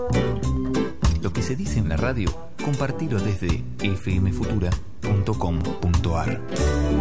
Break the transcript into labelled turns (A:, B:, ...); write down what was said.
A: Lo que se dice en la radio, compartilo desde fmfutura.com.ar.